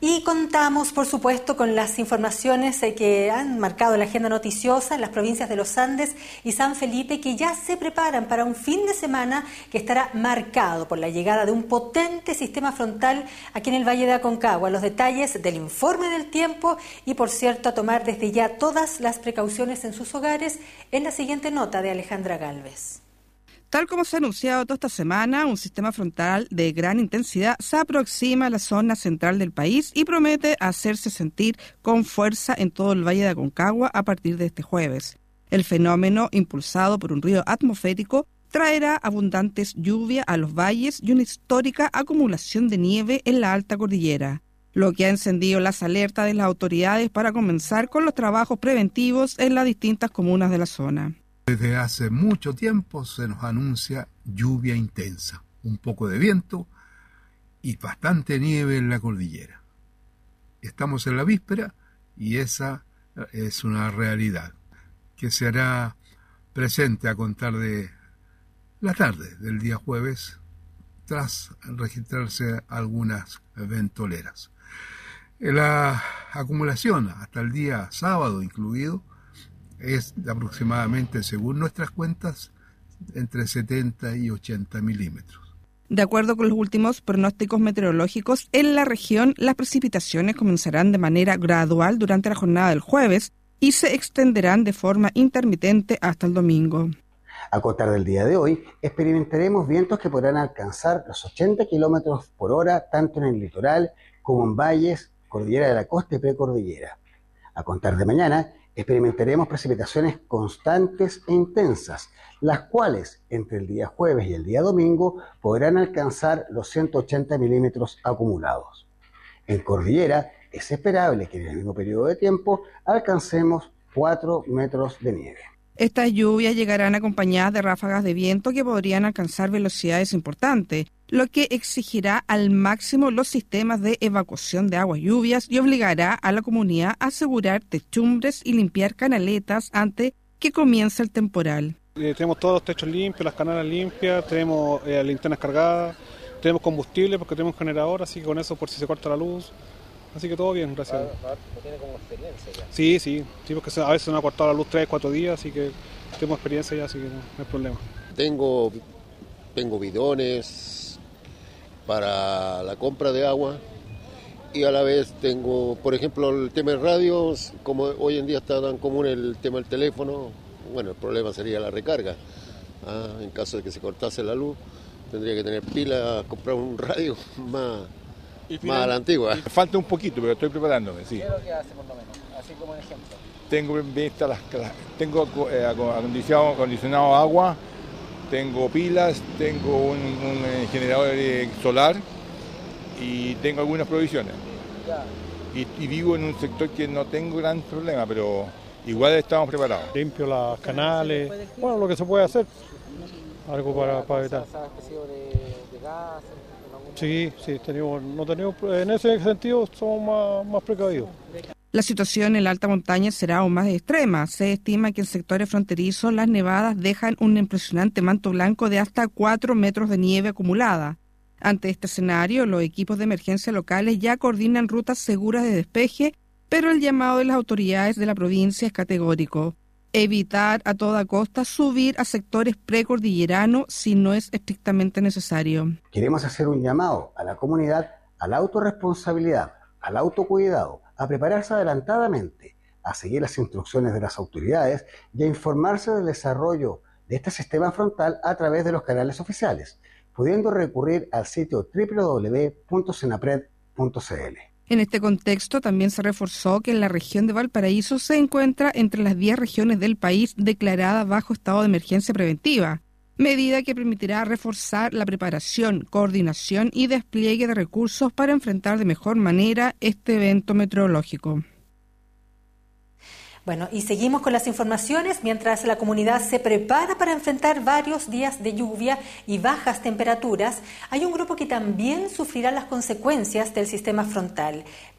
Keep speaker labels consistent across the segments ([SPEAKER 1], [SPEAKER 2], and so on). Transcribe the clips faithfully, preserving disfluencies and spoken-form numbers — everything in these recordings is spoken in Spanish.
[SPEAKER 1] Y contamos, por supuesto, con las informaciones que han marcado la agenda noticiosa en las provincias de Los Andes y San Felipe, que ya se preparan para un fin de semana que estará marcado por la llegada de un potente sistema frontal aquí en el Valle de Aconcagua. Los detalles del informe del tiempo y, por cierto, a tomar desde ya todas las precauciones en sus hogares en la siguiente nota de Alejandra Galvez.
[SPEAKER 2] Tal como se ha anunciado toda esta semana, un sistema frontal de gran intensidad se aproxima a la zona central del país y promete hacerse sentir con fuerza en todo el Valle de Aconcagua a partir de este jueves. El fenómeno, impulsado por un río atmosférico, traerá abundantes lluvias a los valles y una histórica acumulación de nieve en la alta cordillera, lo que ha encendido las alertas de las autoridades para comenzar con los trabajos preventivos en las distintas comunas de la zona.
[SPEAKER 3] Desde hace mucho tiempo se nos anuncia lluvia intensa, un poco de viento y bastante nieve en la cordillera. Estamos en la víspera y esa es una realidad que se hará presente a contar de la tarde del día jueves tras registrarse algunas ventoleras. La acumulación hasta el día sábado incluido es de aproximadamente, según nuestras cuentas, entre setenta y ochenta milímetros.
[SPEAKER 2] De acuerdo con los últimos pronósticos meteorológicos, en la región las precipitaciones comenzarán de manera gradual durante la jornada del jueves y se extenderán de forma intermitente hasta el domingo.
[SPEAKER 4] A contar del día de hoy, experimentaremos vientos que podrán alcanzar los ochenta kilómetros por hora tanto en el litoral como en valles, cordillera de la costa y precordillera. A contar de mañana, experimentaremos precipitaciones constantes e intensas, las cuales entre el día jueves y el día domingo podrán alcanzar los ciento ochenta milímetros acumulados. En cordillera es esperable que en el mismo periodo de tiempo alcancemos cuatro metros de nieve.
[SPEAKER 2] Estas lluvias llegarán acompañadas de ráfagas de viento que podrían alcanzar velocidades importantes, lo que exigirá al máximo los sistemas de evacuación de aguas lluvias y obligará a la comunidad a asegurar techumbres y limpiar canaletas antes que comience el temporal.
[SPEAKER 5] Eh, tenemos todos los techos limpios, las canales limpias, tenemos eh, linternas cargadas, tenemos combustible porque tenemos un generador, así que con eso por si se corta la luz. Así que todo bien, gracias.
[SPEAKER 6] ¿No tiene como experiencia ya?
[SPEAKER 5] Sí, sí, sí, porque a veces nos ha cortado la luz tres, cuatro días, así que tenemos experiencia ya, así que no, no hay problema.
[SPEAKER 7] Tengo, tengo bidones para la compra de agua y a la vez tengo, por ejemplo, el tema de radios, como hoy en día está tan común el tema del teléfono, bueno, el problema sería la recarga. Ah, en caso de que se cortase la luz, tendría que tener pila, comprar un radio más... Más a la antigua.
[SPEAKER 8] Falta un poquito, pero estoy preparándome, sí.
[SPEAKER 6] ¿Qué es lo que hace, por lo menos? Así como ejemplo.
[SPEAKER 8] Tengo vista las, las tengo eh, acondicionado, acondicionado agua, tengo pilas, tengo un, un eh, generador eh, solar y tengo algunas provisiones.
[SPEAKER 6] Ya.
[SPEAKER 8] Y, y vivo en un sector que no tengo gran problema, pero igual estamos preparados.
[SPEAKER 5] Limpio los canales, bueno, lo que se puede hacer, algo para, para evitar.
[SPEAKER 6] ¿Se ha abastecido de, de gas?
[SPEAKER 5] Sí, sí, tenemos, no tenemos, en ese sentido somos más, más precavidos.
[SPEAKER 2] La situación en la alta montaña será aún más extrema. Se estima que en sectores fronterizos las nevadas dejan un impresionante manto blanco de hasta cuatro metros de nieve acumulada. Ante este escenario, los equipos de emergencia locales ya coordinan rutas seguras de despeje, pero el llamado de las autoridades de la provincia es categórico: evitar a toda costa subir a sectores precordilleranos si no es estrictamente necesario.
[SPEAKER 4] Queremos hacer un llamado a la comunidad a la autorresponsabilidad, al autocuidado, a prepararse adelantadamente, a seguir las instrucciones de las autoridades y a informarse del desarrollo de este sistema frontal a través de los canales oficiales, pudiendo recurrir al sitio doble u doble u doble u punto senapred punto c l.
[SPEAKER 2] En este contexto, también se reforzó que en la región de Valparaíso se encuentra entre las diez regiones del país declaradas bajo estado de emergencia preventiva, medida que permitirá reforzar la preparación, coordinación y despliegue de recursos para enfrentar de mejor manera este evento meteorológico.
[SPEAKER 1] Bueno, y seguimos con las informaciones mientras la comunidad se prepara para enfrentar varios días de lluvia y bajas temperaturas. Hay un grupo que también sufrirá las consecuencias del sistema frontal.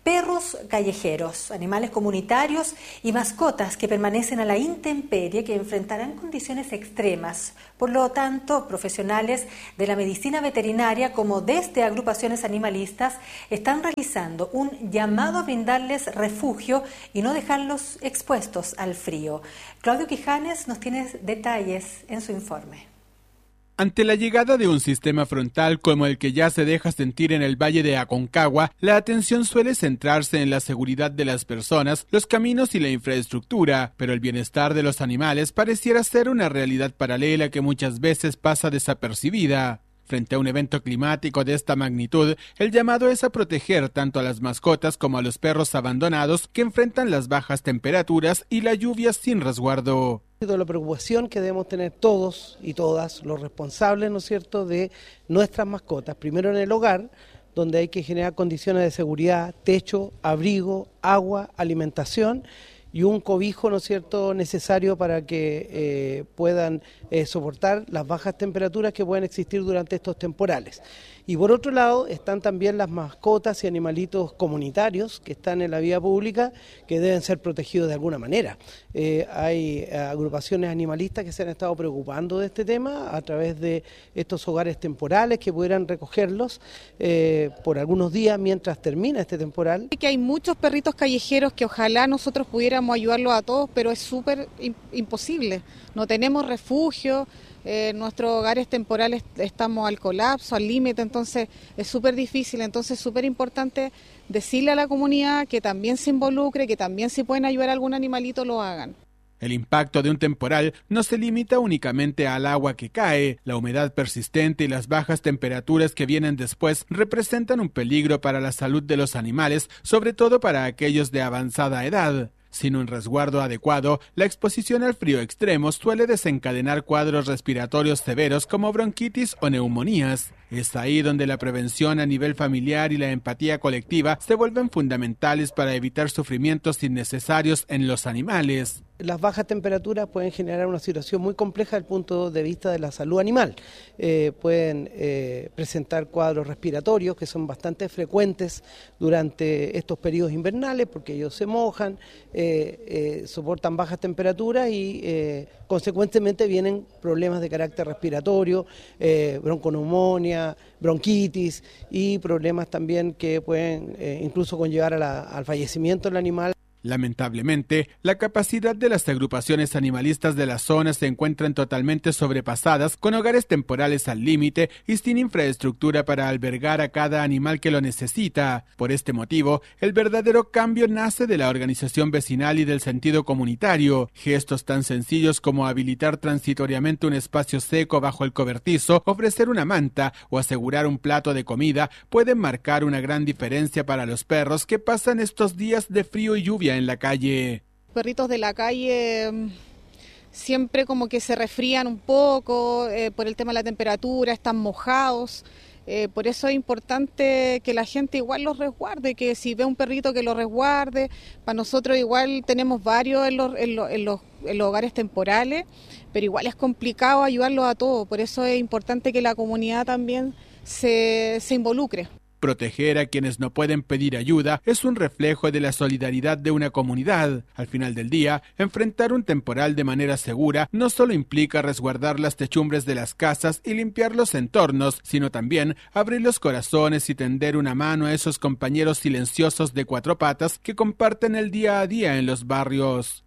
[SPEAKER 1] perros callejeros, animales comunitarios y mascotas que permanecen a la intemperie, que enfrentarán condiciones extremas. Por lo tanto, profesionales de la medicina veterinaria, como desde agrupaciones animalistas, están realizando un llamado a brindarles refugio y no dejarlos expuestos al frío. Claudio Quijanes nos tiene detalles en su informe.
[SPEAKER 9] Ante la llegada de un sistema frontal como el que ya se deja sentir en el Valle de Aconcagua, la atención suele centrarse en la seguridad de las personas, los caminos y la infraestructura, pero el bienestar de los animales pareciera ser una realidad paralela que muchas veces pasa desapercibida. Frente a un evento climático de esta magnitud, el llamado es a proteger tanto a las mascotas como a los perros abandonados que enfrentan las bajas temperaturas y la lluvia sin resguardo.
[SPEAKER 10] La preocupación que debemos tener todos y todas los responsables, ¿no es cierto?, de nuestras mascotas, primero en el hogar, donde hay que generar condiciones de seguridad, techo, abrigo, agua, alimentación y un cobijo, ¿no es cierto?, necesario para que eh, puedan eh, soportar las bajas temperaturas que pueden existir durante estos temporales. Y por otro lado están también las mascotas y animalitos comunitarios que están en la vía pública, que deben ser protegidos de alguna manera. Eh, hay agrupaciones animalistas que se han estado preocupando de este tema a través de estos hogares temporales que pudieran recogerlos eh, por algunos días mientras termina este temporal.
[SPEAKER 11] Que hay muchos perritos callejeros que ojalá nosotros pudiéramos ayudarlos a todos, pero es súper imposible. No tenemos refugio. Eh, nuestros hogares temporales estamos al colapso, al límite, entonces es súper difícil, entonces es súper importante decirle a la comunidad que también se involucre, que también si pueden ayudar a algún animalito lo hagan.
[SPEAKER 9] El impacto de un temporal no se limita únicamente al agua que cae, la humedad persistente y las bajas temperaturas que vienen después representan un peligro para la salud de los animales, sobre todo para aquellos de avanzada edad. Sin un resguardo adecuado, la exposición al frío extremo suele desencadenar cuadros respiratorios severos como bronquitis o neumonías. Es ahí donde la prevención a nivel familiar y la empatía colectiva se vuelven fundamentales para evitar sufrimientos innecesarios en los animales.
[SPEAKER 10] Las bajas temperaturas pueden generar una situación muy compleja desde el punto de vista de la salud animal. Eh, pueden eh, presentar cuadros respiratorios que son bastante frecuentes durante estos periodos invernales porque ellos se mojan, eh, eh, soportan bajas temperaturas y eh, consecuentemente vienen problemas de carácter respiratorio, eh, bronconeumonía, bronquitis y problemas también que pueden eh, incluso conllevar a la, al fallecimiento del animal.
[SPEAKER 9] Lamentablemente, la capacidad de las agrupaciones animalistas de la zona se encuentran totalmente sobrepasadas, con hogares temporales al límite y sin infraestructura para albergar a cada animal que lo necesita. Por este motivo, el verdadero cambio nace de la organización vecinal y del sentido comunitario. Gestos tan sencillos como habilitar transitoriamente un espacio seco bajo el cobertizo, ofrecer una manta o asegurar un plato de comida pueden marcar una gran diferencia para los perros que pasan estos días de frío y lluvia en la calle.
[SPEAKER 11] Perritos de la calle siempre como que se resfrían un poco eh, por el tema de la temperatura, están mojados. Eh, por eso es importante que la gente igual los resguarde, que si ve un perrito que lo resguarde. Para nosotros igual tenemos varios en los, en los, en los, en los hogares temporales, pero igual es complicado ayudarlos a todos. Por eso es importante que la comunidad también se, se involucre.
[SPEAKER 9] Proteger a quienes no pueden pedir ayuda es un reflejo de la solidaridad de una comunidad. Al final del día, enfrentar un temporal de manera segura no solo implica resguardar las techumbres de las casas y limpiar los entornos, sino también abrir los corazones y tender una mano a esos compañeros silenciosos de cuatro patas que comparten el día a día en los barrios.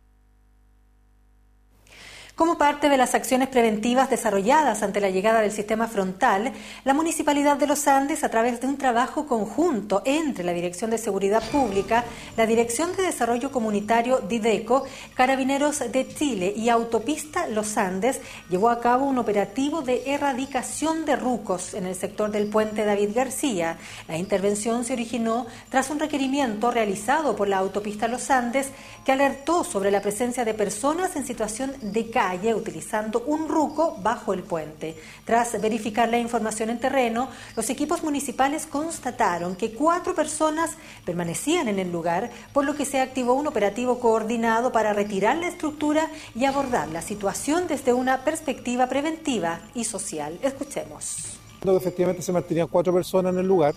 [SPEAKER 1] Como parte de las acciones preventivas desarrolladas ante la llegada del sistema frontal, la Municipalidad de Los Andes, a través de un trabajo conjunto entre la Dirección de Seguridad Pública, la Dirección de Desarrollo Comunitario Dideco, Carabineros de Chile y Autopista Los Andes, llevó a cabo un operativo de erradicación de rucos en el sector del puente David García. La intervención se originó tras un requerimiento realizado por la Autopista Los Andes que alertó sobre la presencia de personas en situación de calle utilizando un ruco bajo el puente. Tras verificar la información en terreno, los equipos municipales constataron que cuatro personas permanecían en el lugar, por lo que se activó un operativo coordinado para retirar la estructura y abordar la situación desde una perspectiva preventiva y social. Escuchemos.
[SPEAKER 12] Efectivamente se mantenían cuatro personas en el lugar,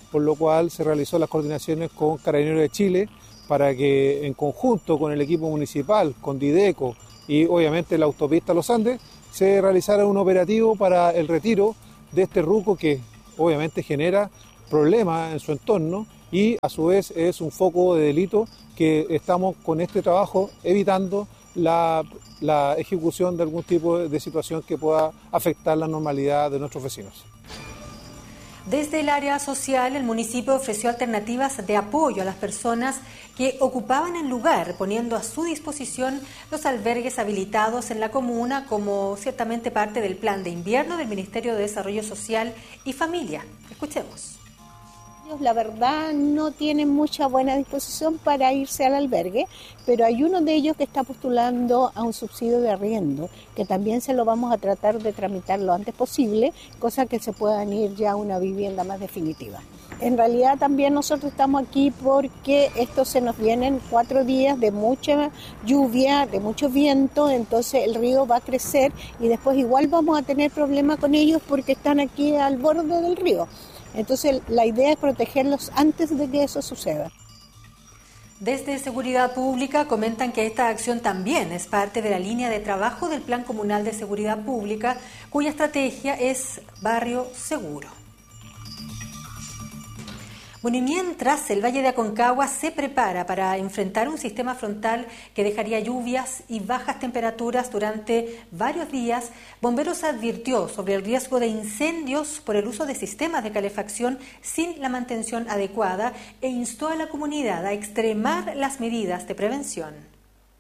[SPEAKER 12] por lo cual se realizó las coordinaciones con Carabineros de Chile para que en conjunto con el equipo municipal, con Dideco y obviamente la autopista Los Andes, se realizara un operativo para el retiro de este ruco que obviamente genera problemas en su entorno y a su vez es un foco de delito que estamos con este trabajo evitando la, la ejecución de algún tipo de situación que pueda afectar la normalidad de nuestros vecinos.
[SPEAKER 1] Desde el área social, el municipio ofreció alternativas de apoyo a las personas que ocupaban el lugar, poniendo a su disposición los albergues habilitados en la comuna como ciertamente parte del plan de invierno del Ministerio de Desarrollo Social y Familia. Escuchemos.
[SPEAKER 13] La verdad no tienen mucha buena disposición para irse al albergue, pero hay uno de ellos que está postulando a un subsidio de arriendo, que también se lo vamos a tratar de tramitar lo antes posible, cosa que se puedan ir ya a una vivienda más definitiva. En realidad también nosotros estamos aquí porque esto se nos vienen cuatro días de mucha lluvia, de mucho viento, entonces el río va a crecer y después igual vamos a tener problemas con ellos porque están aquí al borde del río. Entonces la idea es protegerlos antes de que eso suceda.
[SPEAKER 1] Desde Seguridad Pública comentan que esta acción también es parte de la línea de trabajo del Plan Comunal de Seguridad Pública, cuya estrategia es Barrio Seguro. Bueno, y mientras el Valle de Aconcagua se prepara para enfrentar un sistema frontal que dejaría lluvias y bajas temperaturas durante varios días, Bomberos advirtió sobre el riesgo de incendios por el uso de sistemas de calefacción sin la mantención adecuada e instó a la comunidad a extremar las medidas de prevención.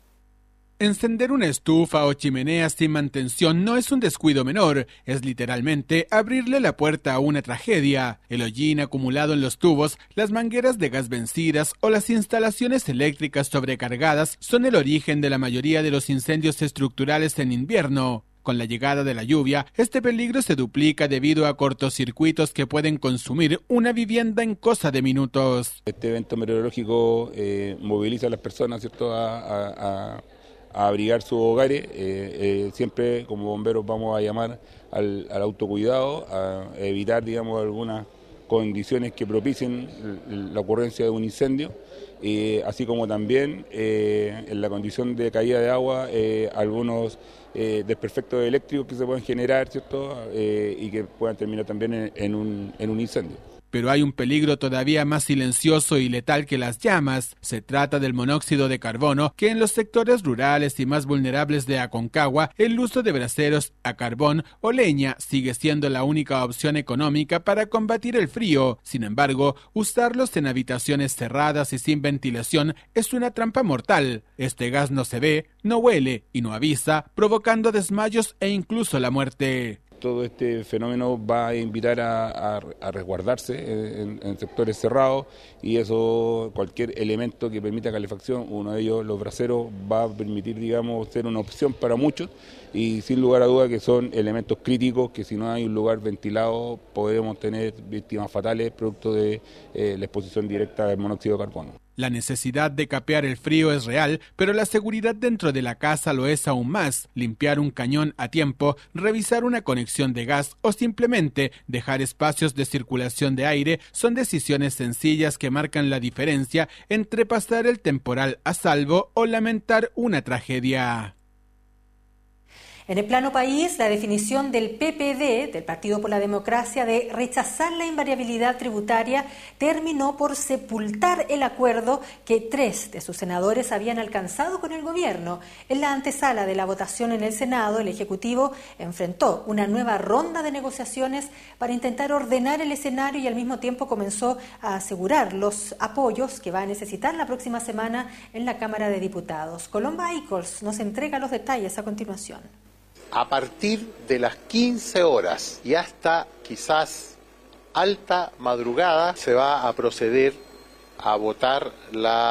[SPEAKER 9] Encender una estufa o chimenea sin mantención no es un descuido menor, es literalmente abrirle la puerta a una tragedia. El hollín acumulado en los tubos, las mangueras de gas vencidas o las instalaciones eléctricas sobrecargadas son el origen de la mayoría de los incendios estructurales en invierno. Con la llegada de la lluvia, este peligro se duplica debido a cortocircuitos que pueden consumir una vivienda en cosa de minutos.
[SPEAKER 14] Este evento meteorológico eh, moviliza a las personas, ¿cierto?, a... a, a... a abrigar sus hogares. eh, eh, siempre como bomberos vamos a llamar al, al autocuidado, a evitar, digamos, algunas condiciones que propicien la ocurrencia de un incendio, eh, así como también eh, en la condición de caída de agua, eh, algunos eh, desperfectos eléctricos que se pueden generar, ¿cierto?, eh, y que puedan terminar también en, en, un, en un incendio.
[SPEAKER 9] Pero hay un peligro todavía más silencioso y letal que las llamas. Se trata del monóxido de carbono, que en los sectores rurales y más vulnerables de Aconcagua, el uso de braseros a carbón o leña sigue siendo la única opción económica para combatir el frío. Sin embargo, usarlos en habitaciones cerradas y sin ventilación es una trampa mortal. Este gas no se ve, no huele y no avisa, provocando desmayos e incluso la muerte.
[SPEAKER 14] Todo este fenómeno va a invitar a, a, a resguardarse en, en sectores cerrados y eso, cualquier elemento que permita calefacción, uno de ellos, los braseros, va a permitir, digamos, ser una opción para muchos y sin lugar a duda que son elementos críticos que si no hay un lugar ventilado podemos tener víctimas fatales producto de eh, la exposición directa del monóxido de carbono.
[SPEAKER 9] La necesidad de capear el frío es real, pero la seguridad dentro de la casa lo es aún más. Limpiar un cañón a tiempo, revisar una conexión de gas o simplemente dejar espacios de circulación de aire son decisiones sencillas que marcan la diferencia entre pasar el temporal a salvo o lamentar una tragedia.
[SPEAKER 1] En el plano país, la definición del P P D, del Partido por la Democracia, de rechazar la invariabilidad tributaria terminó por sepultar el acuerdo que tres de sus senadores habían alcanzado con el gobierno. En la antesala de la votación en el Senado, el Ejecutivo enfrentó una nueva ronda de negociaciones para intentar ordenar el escenario y al mismo tiempo comenzó a asegurar los apoyos que va a necesitar la próxima semana en la Cámara de Diputados. Colomba Eichholz nos entrega los detalles a continuación.
[SPEAKER 15] A partir de las quince horas y hasta quizás alta madrugada se va a proceder a votar la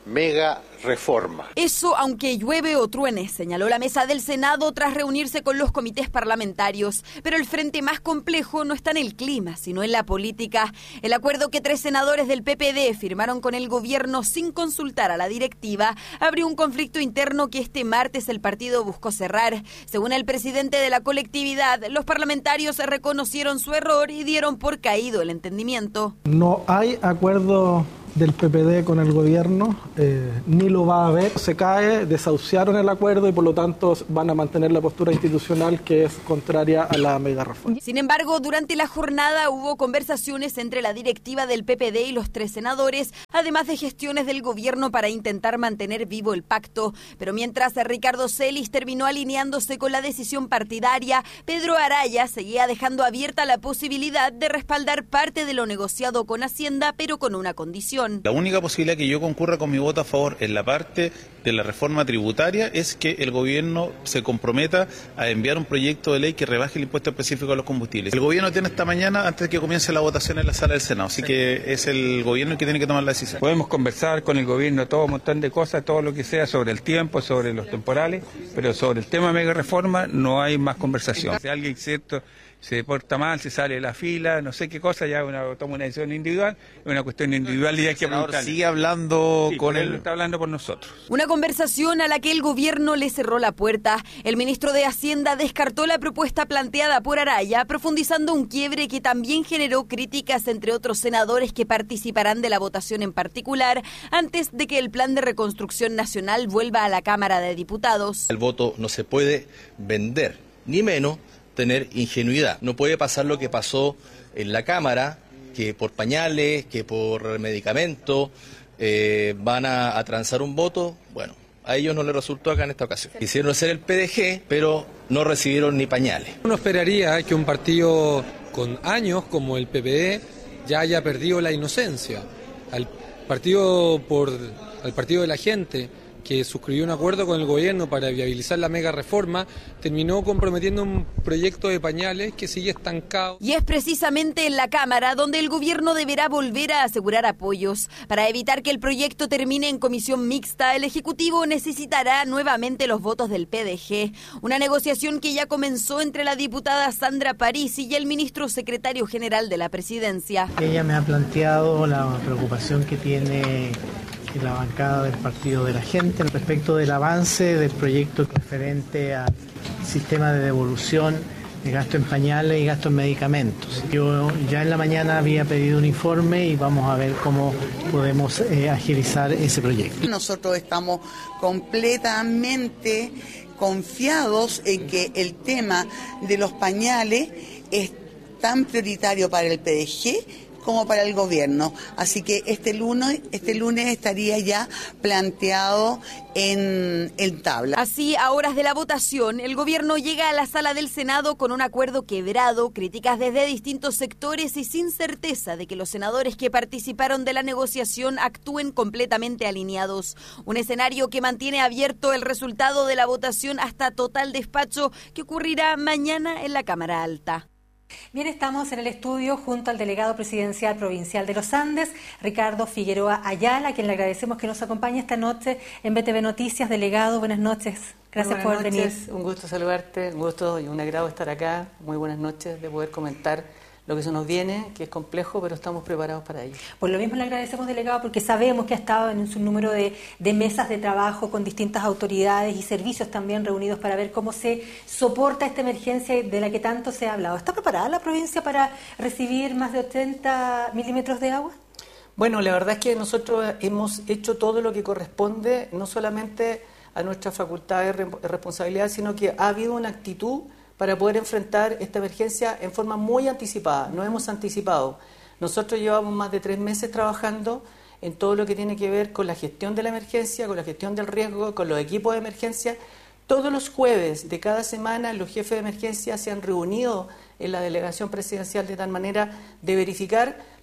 [SPEAKER 15] mega reforma.
[SPEAKER 16] Eso aunque llueve o truene, señaló la mesa del Senado tras reunirse con los comités parlamentarios. Pero el frente más complejo no está en el clima, sino en la política. El acuerdo que tres senadores del P P D firmaron con el gobierno sin consultar a la directiva abrió un conflicto interno que este martes el partido buscó cerrar. Según el presidente de la colectividad, los parlamentarios reconocieron su error y dieron por caído el entendimiento.
[SPEAKER 17] No hay acuerdo del P P D con el gobierno, eh, ni lo va a haber. Se cae, desahuciaron el acuerdo y por lo tanto van a mantener la postura institucional que es contraria a la mega reforma.
[SPEAKER 16] Sin embargo, durante la jornada hubo conversaciones entre la directiva del P P D y los tres senadores, además de gestiones del gobierno para intentar mantener vivo el pacto. Pero mientras Ricardo Celis terminó alineándose con la decisión partidaria, Pedro Araya seguía dejando abierta la posibilidad de respaldar parte de lo negociado con Hacienda, pero con una condición.
[SPEAKER 18] La única posibilidad que yo concurra con mi voto a favor en la parte de la reforma tributaria es que el gobierno se comprometa a enviar un proyecto de ley que rebaje el impuesto específico a los combustibles. El gobierno tiene esta mañana antes de que comience la votación en la sala del Senado, así que es el gobierno el que tiene que tomar la decisión.
[SPEAKER 14] Podemos conversar con el gobierno todo un montón de cosas, todo lo que sea sobre el tiempo, sobre los temporales, pero sobre el tema mega reforma no hay más conversación. Si alguien, cierto, se porta mal, se sale de la fila, no sé qué cosa, ya una, toma una decisión individual, es una cuestión individual y hay que preguntarle.
[SPEAKER 18] Sigue hablando
[SPEAKER 14] sí,
[SPEAKER 18] con
[SPEAKER 14] él.
[SPEAKER 18] él.
[SPEAKER 14] Está hablando por nosotros.
[SPEAKER 16] Una conversación a la que el gobierno le cerró la puerta. El ministro de Hacienda descartó la propuesta planteada por Araya, profundizando un quiebre que también generó críticas entre otros senadores que participarán de la votación en particular, antes de que el plan de reconstrucción nacional vuelva a la Cámara de Diputados.
[SPEAKER 19] El voto no se puede vender, ni menos tener ingenuidad. No puede pasar lo que pasó en la Cámara, que por pañales, que por medicamentos eh, van a, a transar un voto. Bueno, a ellos no les resultó acá en esta ocasión. Quisieron ser el P D G, pero no recibieron ni pañales.
[SPEAKER 20] Uno esperaría que un partido con años como el P P D ya haya perdido la inocencia. Al partido, por, al partido de la gente, que suscribió un acuerdo con el gobierno para viabilizar la mega reforma, terminó comprometiendo un proyecto de pañales que sigue estancado.
[SPEAKER 16] Y es precisamente en la Cámara donde el gobierno deberá volver a asegurar apoyos. Para evitar que el proyecto termine en comisión mixta, el Ejecutivo necesitará nuevamente los votos del P D G. Una negociación que ya comenzó entre la diputada Sandra Parisi y el ministro secretario general de la Presidencia.
[SPEAKER 21] Ella me ha planteado la preocupación que tiene la bancada del Partido de la Gente respecto del avance del proyecto referente al sistema de devolución de gasto en pañales y gasto en medicamentos. Yo ya en la mañana había pedido un informe y vamos a ver cómo podemos eh, agilizar ese proyecto.
[SPEAKER 22] Nosotros estamos completamente confiados en que el tema de los pañales es tan prioritario para el P D G como para el gobierno. Así que este lunes, este lunes estaría ya planteado en, en tabla.
[SPEAKER 16] Así, a horas de la votación, el gobierno llega a la sala del Senado con un acuerdo quebrado, críticas desde distintos sectores y sin certeza de que los senadores que participaron de la negociación actúen completamente alineados. Un escenario que mantiene abierto el resultado de la votación hasta total despacho que ocurrirá mañana en la Cámara Alta.
[SPEAKER 1] Bien, estamos en el estudio junto al delegado presidencial provincial de los Andes, Ricardo Figueroa Ayala, a quien le agradecemos que nos acompañe esta noche en B T V Noticias. Delegado, buenas noches. Gracias por venir.
[SPEAKER 23] Un gusto saludarte, un gusto y un agrado estar acá. Muy buenas noches de poder comentar lo que se nos viene, que es complejo, pero estamos preparados para ello.
[SPEAKER 1] Por lo mismo le agradecemos, delegado, porque sabemos que ha estado en un número de, de mesas de trabajo con distintas autoridades y servicios también reunidos para ver cómo se soporta esta emergencia de la que tanto se ha hablado. ¿Está preparada la provincia para recibir más de ochenta milímetros de agua?
[SPEAKER 23] Bueno, la verdad es que nosotros hemos hecho todo lo que corresponde, no solamente a nuestra facultad de responsabilidad, sino que ha habido una actitud para poder enfrentar esta emergencia en forma muy anticipada. Nos hemos anticipado. Nosotros llevamos más de tres meses trabajando en todo lo que tiene que ver con la gestión de la emergencia, con la gestión del riesgo, con los equipos de emergencia. Todos los jueves de cada semana los jefes de emergencia se han reunido en la delegación presidencial de tal manera de verificar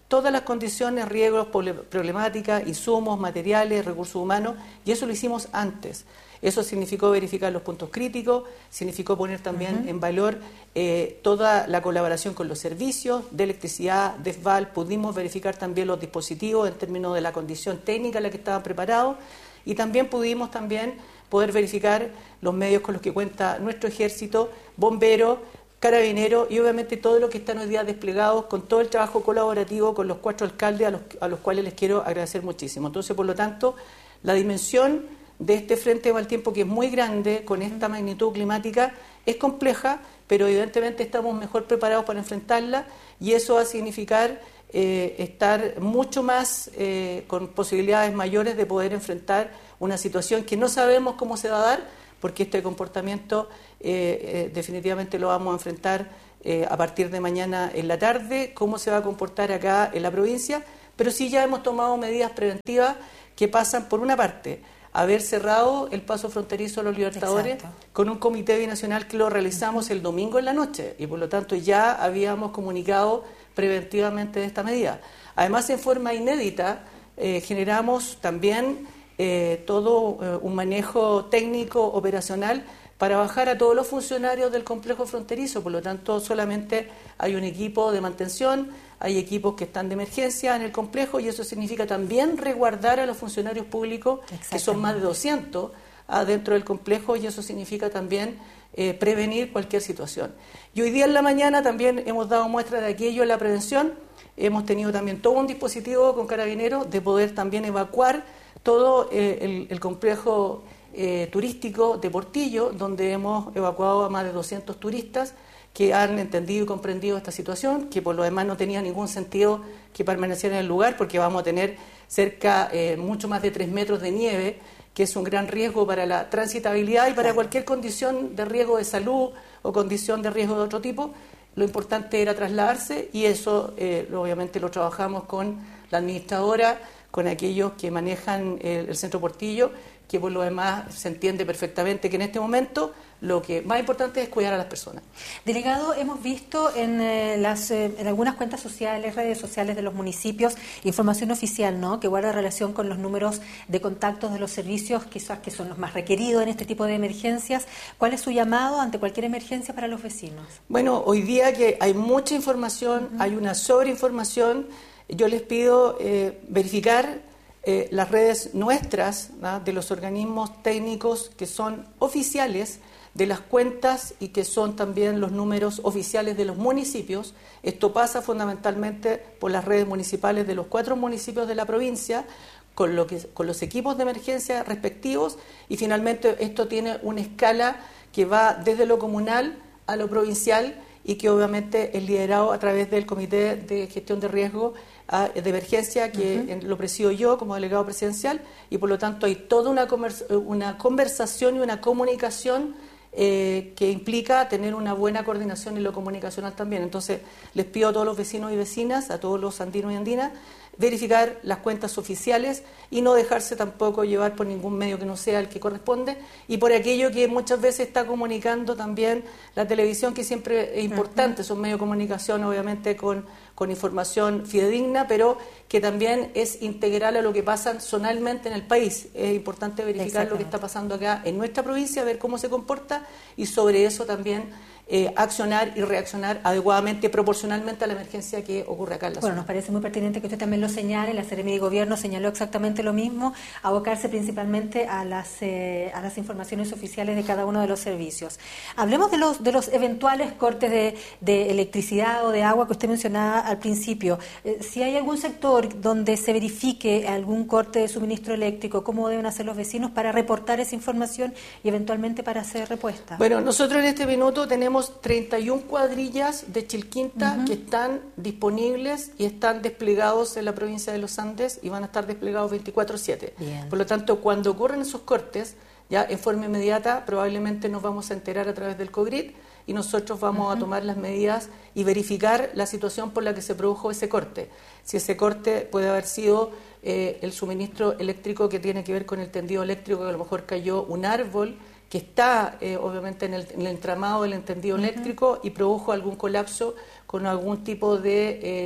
[SPEAKER 23] todas las condiciones, riesgos, problemáticas, insumos, materiales, recursos humanos, y eso lo hicimos antes. Eso significó verificar los puntos críticos, significó poner también uh-huh. en valor eh, toda la colaboración con los servicios de electricidad, de S V A L, pudimos verificar también los dispositivos en términos de la condición técnica en la que estaban preparados, y también pudimos también poder verificar los medios con los que cuenta nuestro ejército, bomberos, carabineros y obviamente todo lo que están hoy día desplegados con todo el trabajo colaborativo con los cuatro alcaldes a los, a los cuales les quiero agradecer muchísimo. Entonces, por lo tanto, la dimensión de este frente de mal tiempo, que es muy grande, con esta magnitud climática, es compleja, pero evidentemente estamos mejor preparados para enfrentarla, y eso va a significar eh, estar mucho más eh, con posibilidades mayores de poder enfrentar una situación que no sabemos cómo se va a dar, porque este comportamiento eh, eh, definitivamente lo vamos a enfrentar eh, a partir de mañana en la tarde, cómo se va a comportar acá en la provincia, pero sí ya hemos tomado medidas preventivas que pasan, por una parte, haber cerrado el paso fronterizo a los Libertadores. Exacto. Con un comité binacional que lo realizamos el domingo en la noche, y por lo tanto ya habíamos comunicado preventivamente de esta medida. Además, en forma inédita, eh, generamos también eh, todo eh, un manejo técnico operacional para bajar a todos los funcionarios del complejo fronterizo. Por lo tanto, solamente hay un equipo de mantención, hay equipos que están de emergencia en el complejo, y eso significa también resguardar a los funcionarios públicos, que son más de doscientos adentro del complejo, y eso significa también eh, prevenir cualquier situación. Y hoy día en la mañana también hemos dado muestra de aquello en la prevención. Hemos tenido también todo un dispositivo con carabineros de poder también evacuar todo eh, el, el complejo eh, turístico de Portillo, donde hemos evacuado a más de doscientos turistas que han entendido y comprendido esta situación, que por lo demás no tenía ningún sentido que permanecieran en el lugar, porque vamos a tener cerca, eh, mucho más de tres metros de nieve, que es un gran riesgo para la transitabilidad y para cualquier condición de riesgo de salud o condición de riesgo de otro tipo. Lo importante era trasladarse, y eso eh, obviamente lo trabajamos con la administradora, con aquellos que manejan el, el centro Portillo, que por lo demás se entiende perfectamente que en este momento lo que más importante es cuidar a las personas.
[SPEAKER 1] Delegado, hemos visto en, eh, las, eh, en algunas cuentas sociales, redes sociales de los municipios, información oficial, ¿no?, que guarda relación con los números de contactos de los servicios, quizás que son los más requeridos en este tipo de emergencias. ¿Cuál es su llamado ante cualquier emergencia para los vecinos?
[SPEAKER 23] Bueno, hoy día que hay mucha información, uh-huh. hay una sobreinformación, yo les pido eh, verificar eh, las redes nuestras, ¿no?, de los organismos técnicos que son oficiales, de las cuentas, y que son también los números oficiales de los municipios. Esto pasa fundamentalmente por las redes municipales de los cuatro municipios de la provincia, con, lo que, con los equipos de emergencia respectivos, y finalmente esto tiene una escala que va desde lo comunal a lo provincial, y que obviamente es liderado a través del Comité de Gestión de Riesgo de Emergencia, que uh-huh. lo presido yo como delegado presidencial, y por lo tanto hay toda una, una conversación y una comunicación Eh, que implica tener una buena coordinación en lo comunicacional también. Entonces, les pido a todos los vecinos y vecinas, a todos los andinos y andinas, verificar las cuentas oficiales y no dejarse tampoco llevar por ningún medio que no sea el que corresponde, y por aquello que muchas veces está comunicando también la televisión, que siempre es importante, uh-huh. son medios de comunicación obviamente con, con información fidedigna, pero que también es integral a lo que pasa zonalmente en el país. Es importante verificar lo que está pasando acá en nuestra provincia, ver cómo se comporta, y sobre eso también Eh, accionar y reaccionar adecuadamente, proporcionalmente a la emergencia que ocurre acá en la
[SPEAKER 1] Bueno,
[SPEAKER 23] zona.
[SPEAKER 1] nos parece muy pertinente que usted también lo señale. La Seremi de Gobierno señaló exactamente lo mismo, abocarse principalmente a las eh, a las informaciones oficiales de cada uno de los servicios. Hablemos de los de los eventuales cortes de, de electricidad o de agua que usted mencionaba al principio. Eh, si hay algún sector donde se verifique algún corte de suministro eléctrico, ¿cómo deben hacer los vecinos para reportar esa información y eventualmente para hacer repuesta?
[SPEAKER 23] Bueno, nosotros en este minuto tenemos treinta y una cuadrillas de Chilquinta uh-huh. que están disponibles y están desplegados en la provincia de los Andes, y van a estar desplegados veinticuatro siete. Por lo tanto, cuando ocurren esos cortes, ya en forma inmediata probablemente nos vamos a enterar a través del COGRID, y nosotros vamos uh-huh. a tomar las medidas y verificar la situación por la que se produjo ese corte. Si ese corte puede haber sido eh, el suministro eléctrico que tiene que ver con el tendido eléctrico, que a lo mejor cayó un árbol que está eh, obviamente en el, en el entramado del tendido uh-huh. eléctrico, y produjo algún colapso con algún tipo de, eh,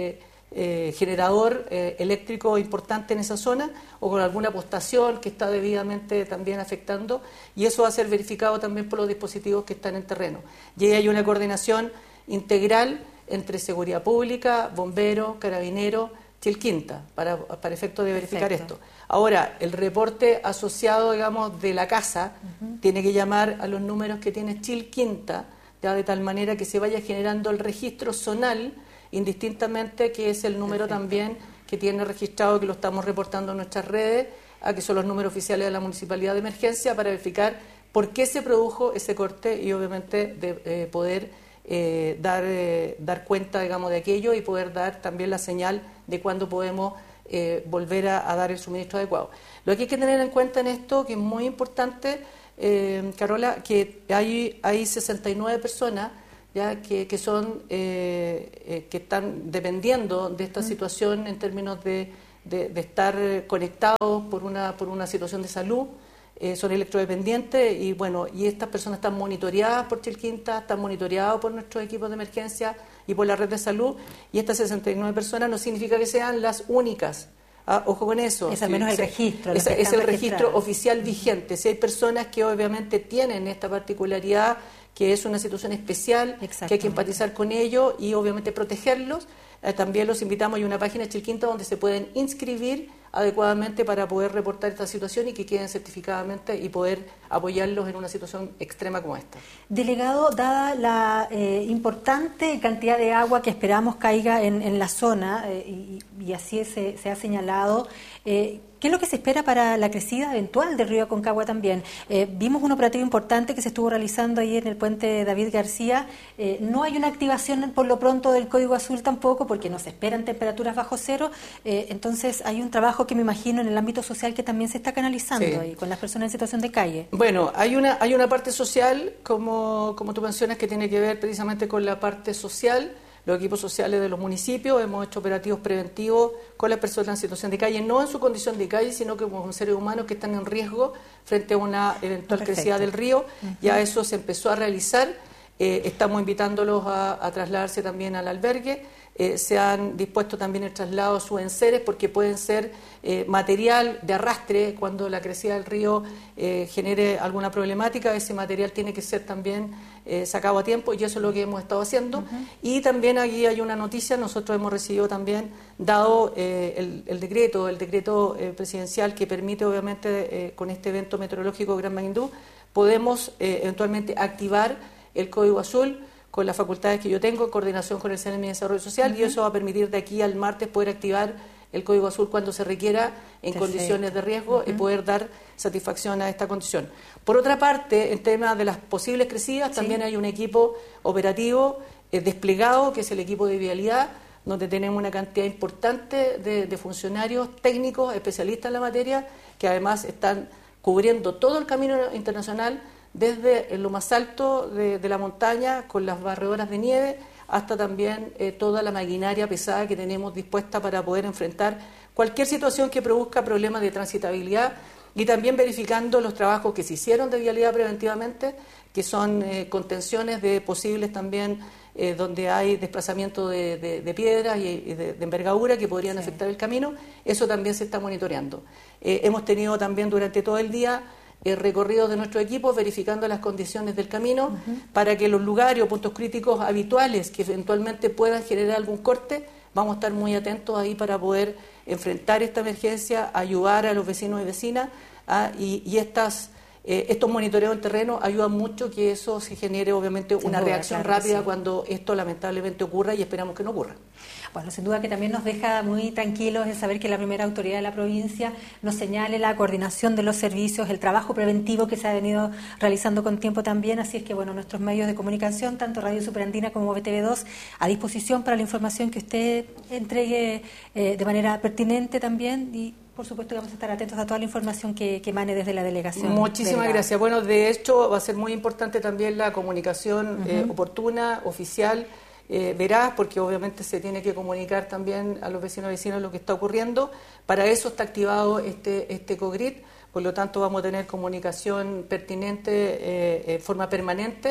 [SPEAKER 23] eh, generador eh, eléctrico importante en esa zona o con alguna postación que está debidamente también afectando, y eso va a ser verificado también por los dispositivos que están en terreno. Y ahí hay una coordinación integral entre seguridad pública, bomberos, carabineros, Chilquinta, para, para efecto de verificar Perfecto. Esto. Ahora, el reporte asociado, digamos, de la casa uh-huh. tiene que llamar a los números que tiene Chilquinta, ya de tal manera que se vaya generando el registro zonal, indistintamente que es el número Perfecto. También que tiene registrado, que lo estamos reportando en nuestras redes, a que son los números oficiales de la Municipalidad de Emergencia, para verificar por qué se produjo ese corte y obviamente de eh, poder Eh, dar, eh, dar cuenta, digamos, de aquello y poder dar también la señal de cuándo podemos eh, volver a, a dar el suministro adecuado. Lo que hay que tener en cuenta en esto, que es muy importante, eh, Carola, que hay, hay sesenta y nueve personas ya que, que son eh, eh, que están dependiendo de esta situación en términos de, de, de estar conectados por una, por una situación de salud. Eh, son electrodependientes y bueno, y estas personas están monitoreadas por Chilquinta, están monitoreados por nuestros equipos de emergencia y por la red de salud, y estas sesenta y nueve personas no significa que sean las únicas. Ah, ojo con eso.
[SPEAKER 1] Es al menos el registro.
[SPEAKER 23] Es, es el registro oficial vigente. Si hay personas que obviamente tienen esta particularidad, que es una situación especial, que hay que empatizar con ellos y obviamente protegerlos, eh, también los invitamos, hay una página de Chilquinta donde se pueden inscribir adecuadamente para poder reportar esta situación y que queden certificadamente y poder apoyarlos en una situación extrema como esta.
[SPEAKER 1] Delegado, dada la eh, importante cantidad de agua que esperamos caiga en, en la zona, eh, y, y así se, se ha señalado, eh, ¿qué es lo que se espera para la crecida eventual del río Aconcagua también? Eh, vimos un operativo importante que se estuvo realizando ahí en el puente David García. Eh, no hay una activación por lo pronto del Código Azul tampoco, porque no se esperan temperaturas bajo cero. Eh, entonces hay un trabajo que me imagino en el ámbito social que también se está canalizando sí. ahí con las personas en situación de calle.
[SPEAKER 23] Bueno, hay una, hay una parte social, como, como tú mencionas, que tiene que ver precisamente con la parte social. Los equipos sociales de los municipios hemos hecho operativos preventivos con las personas en situación de calle, no en su condición de calle, sino que como seres humanos que están en riesgo frente a una eventual Perfecto. Crecida del río. Uh-huh. Ya eso se empezó a realizar. Eh, estamos invitándolos a, a trasladarse también al albergue. Eh, se han dispuesto también el traslado a sus enseres porque pueden ser eh, material de arrastre cuando la crecida del río eh, genere alguna problemática. Ese material tiene que ser también eh, sacado a tiempo y eso es lo que hemos estado haciendo. Uh-huh. Y también aquí hay una noticia, nosotros hemos recibido también, dado eh, el, el decreto, el decreto eh, presidencial que permite obviamente eh, con este evento meteorológico de gran magnitud, podemos eh, eventualmente activar el Código Azul con las facultades que yo tengo en coordinación con el C N M de Desarrollo Social, uh-huh. y eso va a permitir de aquí al martes poder activar el Código Azul cuando se requiera en Perfecto. Condiciones de riesgo uh-huh. y poder dar satisfacción a esta condición. Por otra parte, en temas de las posibles crecidas, sí. también hay un equipo operativo eh, desplegado, que es el equipo de vialidad, donde tenemos una cantidad importante de, de funcionarios técnicos, especialistas en la materia, que además están cubriendo todo el camino internacional, desde lo más alto de, de la montaña, con las barredoras de nieve, hasta también eh, toda la maquinaria pesada que tenemos dispuesta para poder enfrentar cualquier situación que produzca problemas de transitabilidad, y también verificando los trabajos que se hicieron de vialidad preventivamente, que son eh, contenciones de posibles también, eh, donde hay desplazamiento de, de, de piedras y, y de, de envergadura que podrían sí. afectar el camino. Eso también se está monitoreando. Eh, hemos tenido también durante todo el día Eh, recorridos de nuestro equipo verificando las condiciones del camino uh-huh. para que los lugares o puntos críticos habituales que eventualmente puedan generar algún corte, vamos a estar muy atentos ahí para poder enfrentar esta emergencia, ayudar a los vecinos y vecinas, ¿ah? y, y estas eh, estos monitoreos en terreno ayudan mucho que eso se genere obviamente sin una duda, reacción claro rápida sí. cuando esto lamentablemente ocurra, y esperamos que no ocurra.
[SPEAKER 1] Bueno, sin duda que también nos deja muy tranquilos el saber que la primera autoridad de la provincia nos señale la coordinación de los servicios, el trabajo preventivo que se ha venido realizando con tiempo también, así es que bueno, nuestros medios de comunicación, tanto Radio Superandina como B T V dos, a disposición para la información que usted entregue eh, de manera pertinente también, y por supuesto que vamos a estar atentos a toda la información que, que emane desde la delegación.
[SPEAKER 23] Muchísimas delegada. Gracias. Bueno, de hecho va a ser muy importante también la comunicación uh-huh. eh, oportuna, oficial, Eh, veraz, porque obviamente se tiene que comunicar también a los vecinos y vecinas lo que está ocurriendo. Para eso está activado este, este COGRID, por lo tanto vamos a tener comunicación pertinente eh, en forma permanente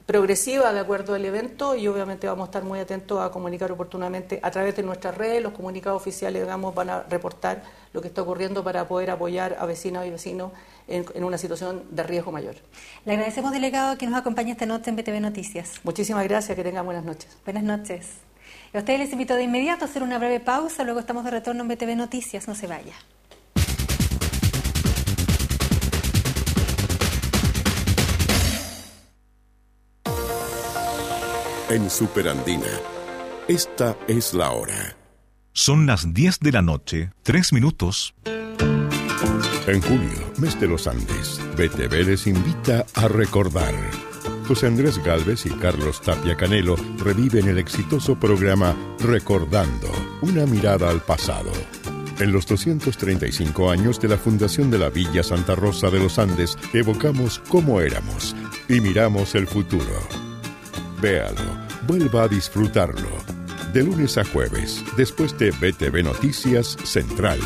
[SPEAKER 23] progresiva de acuerdo al evento y obviamente vamos a estar muy atentos a comunicar oportunamente a través de nuestras redes. Los comunicados oficiales, digamos, van a reportar lo que está ocurriendo para poder apoyar a vecinas y vecinos en, en una situación de riesgo mayor.
[SPEAKER 1] Le agradecemos, delegado, que nos acompañe esta noche en B T V Noticias.
[SPEAKER 23] Muchísimas gracias, que tengan buenas noches.
[SPEAKER 1] Buenas noches. Y a ustedes les invito de inmediato a hacer una breve pausa, luego estamos de retorno en B T V Noticias, no se vaya.
[SPEAKER 3] En Superandina, esta es la hora.
[SPEAKER 7] Son las diez de la noche, tres minutos.
[SPEAKER 3] En julio, mes de los Andes, B T V les invita a recordar. José Andrés Gálvez y Carlos Tapia Canelo reviven el exitoso programa Recordando, una mirada al pasado. En los doscientos treinta y cinco años de la fundación de la Villa Santa Rosa de los Andes, evocamos cómo éramos y miramos el futuro. Véalo, vuelva a disfrutarlo. De lunes a jueves, después de B T V Noticias Central.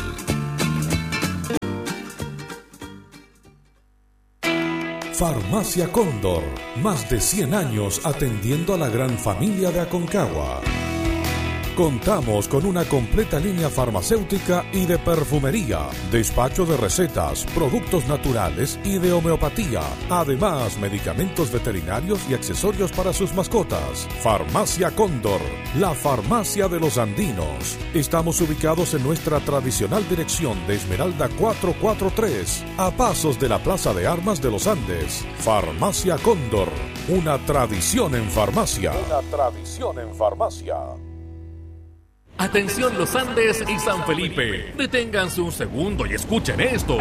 [SPEAKER 8] Farmacia Cóndor, más de cien años atendiendo a la gran familia de Aconcagua. Contamos con una completa línea farmacéutica y de perfumería, despacho de recetas, productos naturales y de homeopatía. Además, medicamentos veterinarios y accesorios para sus mascotas. Farmacia Cóndor, la farmacia de los andinos. Estamos ubicados en nuestra tradicional dirección de Esmeralda cuatrocientos cuarenta y tres, a pasos de la Plaza de Armas de los Andes. Farmacia Cóndor, una tradición en farmacia. Una tradición en farmacia.
[SPEAKER 24] Atención Los Andes y San Felipe. Deténganse un segundo y escuchen esto.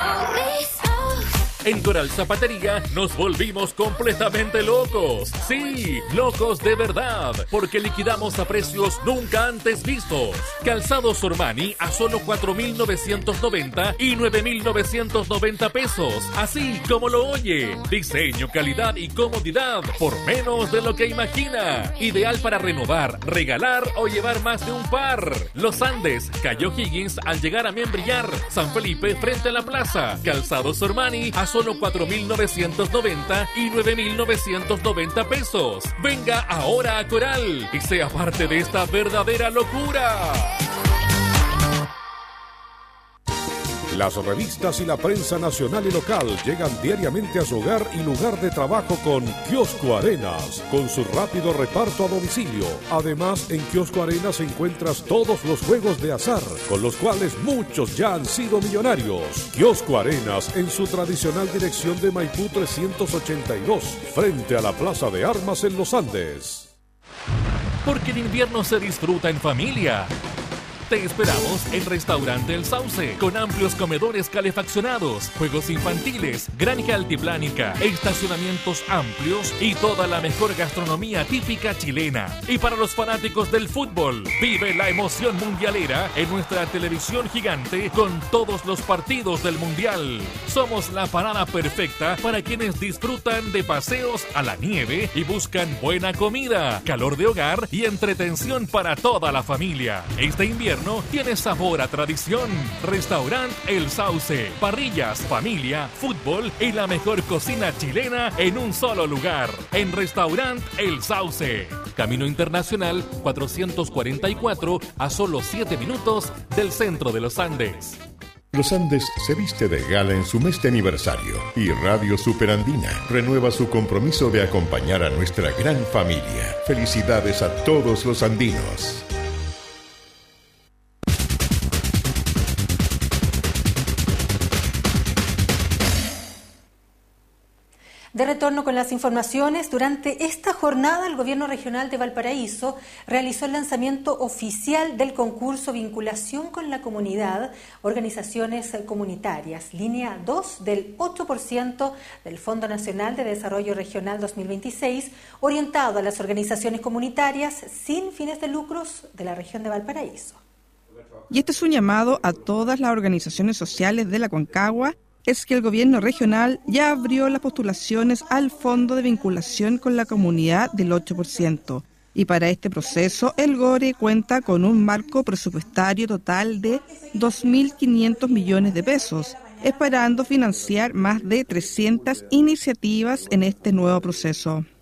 [SPEAKER 24] En Coral Zapatería nos volvimos completamente locos. Sí, locos de verdad, porque liquidamos a precios nunca antes vistos. Calzados Ormani a solo cuatro mil novecientos noventa y nueve mil novecientos noventa pesos. Así como lo oye. Diseño, calidad y comodidad por menos de lo que imagina. Ideal para renovar, regalar o llevar más de un par. Los Andes, Cayo Higgins al llegar a Membrillar. San Felipe frente a la plaza. Calzados Ormani a solo cuatro mil novecientos noventa y nueve mil novecientos noventa pesos. Venga ahora a Coral y sea parte de esta verdadera locura.
[SPEAKER 8] Las revistas y la prensa nacional y local llegan diariamente a su hogar y lugar de trabajo con Kiosco Arenas, con su rápido reparto a domicilio. Además, en Kiosco Arenas encuentras todos los juegos de azar, con los cuales muchos ya han sido millonarios. Kiosco Arenas, en su tradicional dirección de Maipú trescientos ochenta y dos, frente a la Plaza de Armas en Los Andes.
[SPEAKER 24] Porque el invierno se disfruta en familia. Te esperamos en Restaurante El Sauce, con amplios comedores calefaccionados, juegos infantiles, granja altiplánica, estacionamientos amplios y toda la mejor gastronomía típica chilena. Y para los fanáticos del fútbol, vive la emoción mundialera en nuestra televisión gigante con todos los partidos del Mundial. Somos la parada perfecta para quienes disfrutan de paseos a la nieve y buscan buena comida, calor de hogar y entretención para toda la familia. Este invierno tiene sabor a tradición. Restaurant El Sauce. Parrillas, familia, fútbol y la mejor cocina chilena en un solo lugar. En Restaurant El Sauce. Camino Internacional cuatrocientos cuarenta y cuatro, a solo siete minutos del centro de los Andes.
[SPEAKER 3] Los Andes se viste de gala en su mes de aniversario y Radio Superandina renueva su compromiso de acompañar a nuestra gran familia. Felicidades a todos los andinos.
[SPEAKER 1] De retorno con las informaciones, durante esta jornada el Gobierno Regional de Valparaíso realizó el lanzamiento oficial del concurso Vinculación con la Comunidad, Organizaciones Comunitarias, línea dos del ocho por ciento del Fondo Nacional de Desarrollo Regional dos mil veintiséis, orientado a las organizaciones comunitarias sin fines de lucros de la región de Valparaíso.
[SPEAKER 2] Y este es un llamado a todas las organizaciones sociales de la Aconcagua, es que el gobierno regional ya abrió las postulaciones al Fondo de Vinculación con la Comunidad del ocho por ciento. Y para este proceso, el GORE cuenta con un marco presupuestario total de dos mil quinientos millones de pesos, esperando financiar más de trescientas iniciativas en este nuevo proceso.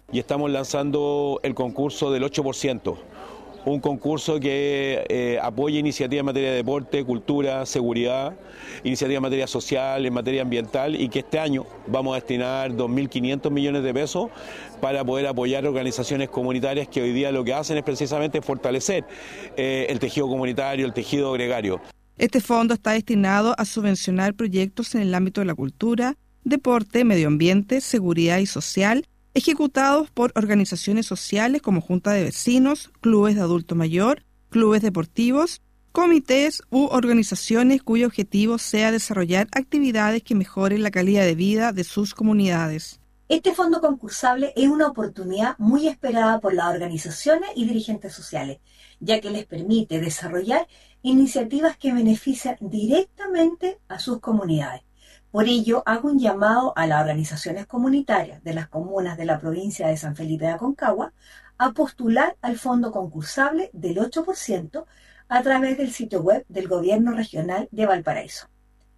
[SPEAKER 4] y estamos lanzando el concurso del ocho por ciento. Un concurso que eh, apoya iniciativas en materia de deporte, cultura, seguridad, iniciativas en materia social, en materia ambiental, y que este año vamos a destinar dos mil quinientos millones de pesos para poder apoyar organizaciones comunitarias que hoy día lo que hacen es precisamente fortalecer eh, el tejido comunitario, el tejido gregario.
[SPEAKER 2] Este fondo está destinado a subvencionar proyectos en el ámbito de la cultura, deporte, medio ambiente, seguridad y social, ejecutados por organizaciones sociales como junta de vecinos, clubes de adulto mayor, clubes deportivos, comités u organizaciones cuyo objetivo sea desarrollar actividades que mejoren la calidad de vida de sus comunidades.
[SPEAKER 5] Este fondo concursable es una oportunidad muy esperada por las organizaciones y dirigentes sociales, ya que les permite desarrollar iniciativas que benefician directamente a sus comunidades. Por ello, hago un llamado a las organizaciones comunitarias de las comunas de la provincia de San Felipe de Aconcagua a postular al fondo concursable del ocho por ciento a través del sitio web del Gobierno Regional de Valparaíso.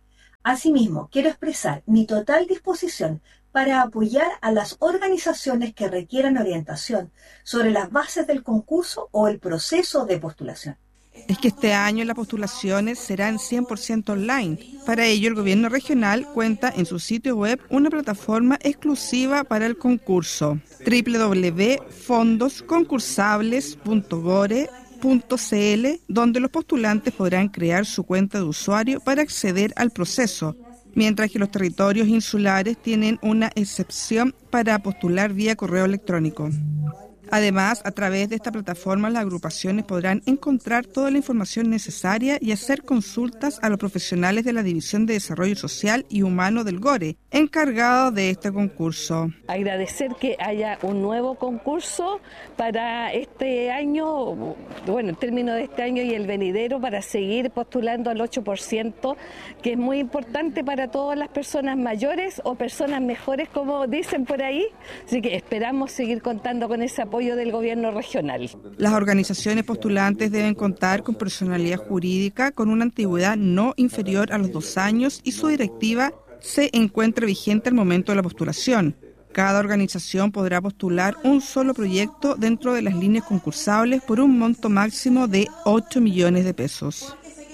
[SPEAKER 5] Asimismo, quiero expresar mi total disposición para apoyar a las organizaciones que requieran orientación sobre las bases del concurso o el proceso de postulación.
[SPEAKER 2] Es que este año las postulaciones serán cien por ciento online. Para ello, el gobierno regional cuenta en su sitio web una plataforma exclusiva para el concurso, doble u doble u doble u punto fondos concursables punto gore punto c l, donde los postulantes podrán crear su cuenta de usuario para acceder al proceso, mientras que los territorios insulares tienen una excepción para postular vía correo electrónico. Además, a través de esta plataforma las agrupaciones podrán encontrar toda la información necesaria y hacer consultas a los profesionales de la División de Desarrollo Social y Humano del GORE, encargados de este concurso.
[SPEAKER 6] Agradecer que haya un nuevo concurso para este año, bueno, el término de este año y el venidero, para seguir postulando al ocho por ciento, que es muy importante para todas las personas mayores o personas mejores, como dicen por ahí. Así que esperamos seguir contando con ese apoyo del gobierno regional.
[SPEAKER 2] Las organizaciones postulantes deben contar con personalidad jurídica con una antigüedad no inferior a los dos años y su directiva se encuentre vigente al momento de la postulación. Cada organización podrá postular un solo proyecto dentro de las líneas concursables por un monto máximo de ocho millones de pesos.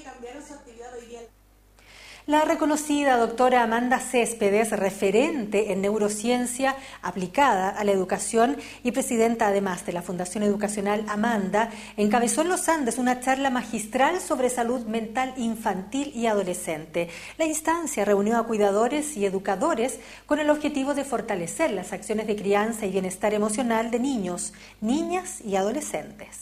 [SPEAKER 1] La reconocida doctora Amanda Céspedes, referente en neurociencia aplicada a la educación y presidenta además de la Fundación Educacional Amanda, encabezó en los Andes una charla magistral sobre salud mental infantil y adolescente. La instancia reunió a cuidadores y educadores con el objetivo de fortalecer las acciones de crianza y bienestar emocional de niños, niñas y adolescentes.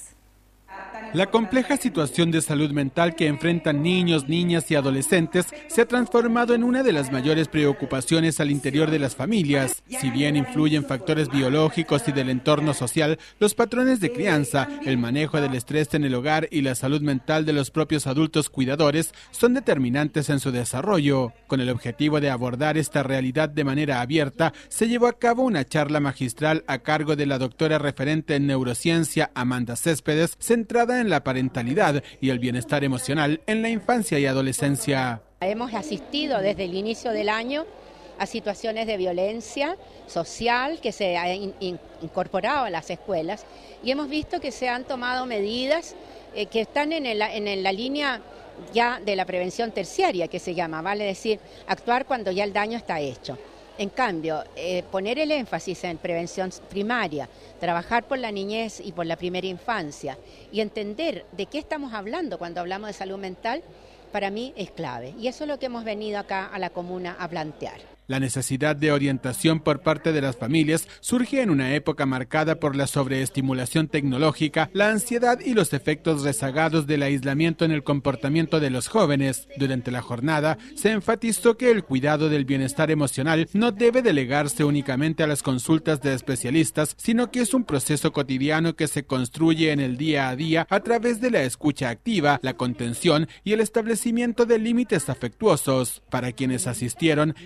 [SPEAKER 9] La compleja situación de salud mental que enfrentan niños, niñas y adolescentes se ha transformado en una de las mayores preocupaciones al interior de las familias. Si bien influyen factores biológicos y del entorno social, los patrones de crianza, el manejo del estrés en el hogar y la salud mental de los propios adultos cuidadores son determinantes en su desarrollo. Con el objetivo de abordar esta realidad de manera abierta, se llevó a cabo una charla magistral a cargo de la doctora referente en neurociencia Amanda Céspedes, centrada en la parentalidad y el bienestar emocional en la infancia y adolescencia.
[SPEAKER 10] Hemos asistido desde el inicio del año a situaciones de violencia social que se ha in- in- incorporado a las escuelas y hemos visto que se han tomado medidas eh, que están en, el, en la línea ya de la prevención terciaria, que se llama, vale decir, actuar cuando ya el daño está hecho. En cambio, eh, poner el énfasis en prevención primaria, trabajar por la niñez y por la primera infancia y entender de qué estamos hablando cuando hablamos de salud mental, para mí es clave. Y eso es lo que hemos venido acá a la comuna a plantear.
[SPEAKER 9] La necesidad de orientación por parte de las familias surge en una época marcada por la sobreestimulación tecnológica, la ansiedad y los efectos rezagados del aislamiento en el comportamiento de los jóvenes. Durante la jornada se enfatizó que el cuidado del bienestar emocional no debe delegarse únicamente a las consultas de especialistas, sino que es un proceso cotidiano que se construye en el día a día a través de la escucha activa, la contención y el establecimiento de límites afectuosos. Para quienes asistieron, el espacio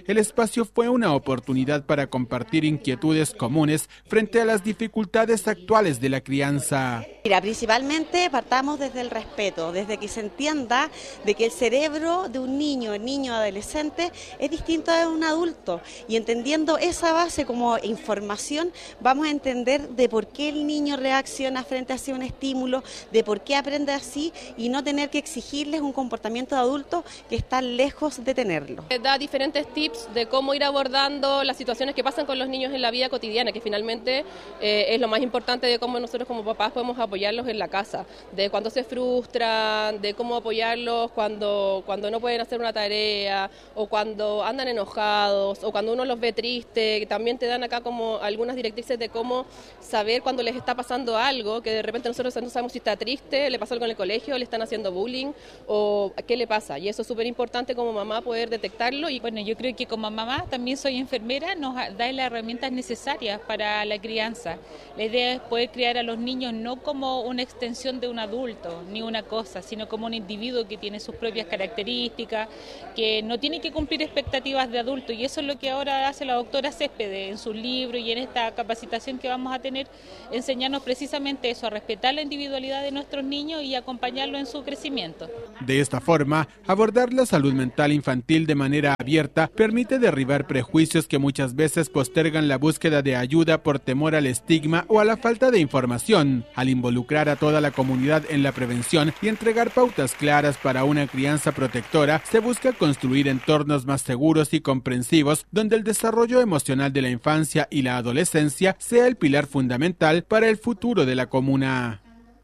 [SPEAKER 9] espacio fue una oportunidad para compartir inquietudes comunes frente a las dificultades actuales de la crianza.
[SPEAKER 11] Mira, principalmente partamos desde el respeto, desde que se entienda de que el cerebro de un niño, niño adolescente, es distinto a un adulto, y entendiendo esa base como información vamos a entender de por qué el niño reacciona frente a un estímulo, de por qué aprende así, y no tener que exigirles un comportamiento de adulto que está lejos de tenerlo.
[SPEAKER 12] Da diferentes tips de cómo ir abordando las situaciones que pasan con los niños en la vida cotidiana, que finalmente eh, es lo más importante de cómo nosotros como papás podemos apoyarlos en la casa, de cuando se frustran, de cómo apoyarlos cuando, cuando no pueden hacer una tarea, o cuando andan enojados, o cuando uno los ve triste, que también te dan acá como algunas directrices de cómo saber cuando les está pasando algo, que de repente nosotros no sabemos si está triste, le pasó algo en el colegio, le están haciendo bullying, o qué le pasa, y eso es súper importante como mamá poder detectarlo. Y
[SPEAKER 13] bueno, yo creo que como mamá, también soy enfermera, nos da las herramientas necesarias para la crianza. La idea es poder criar a los niños no como una extensión de un adulto, ni una cosa, sino como un individuo que tiene sus propias características, que no tiene que cumplir expectativas de adulto, y eso es lo que ahora hace la doctora Céspedes en su libro y en esta capacitación que vamos a tener, enseñarnos precisamente eso, a respetar la individualidad de nuestros niños y acompañarlo en su crecimiento.
[SPEAKER 9] De esta forma, abordar la salud mental infantil de manera abierta permite derribar prejuicios que muchas veces postergan la búsqueda de ayuda por temor al estigma o a la falta de información. Al involucrar a toda la comunidad en la prevención y entregar pautas claras para una crianza protectora, se busca construir entornos más seguros y comprensivos, donde el desarrollo emocional de la infancia y la adolescencia sea el pilar fundamental para el futuro de la comuna.